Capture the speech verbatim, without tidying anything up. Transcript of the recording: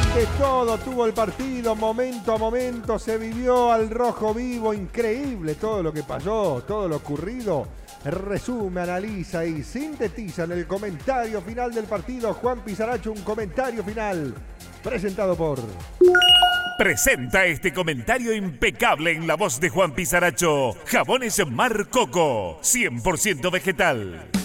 De todo tuvo el partido, momento a momento se vivió al rojo vivo, increíble todo lo que pasó, todo lo ocurrido. Resume, analiza y sintetiza en el comentario final del partido Juan Pisaracho, un comentario final presentado por... Presenta este comentario impecable en la voz de Juan Pisaracho. Jabones Mar Coco, cien por ciento vegetal.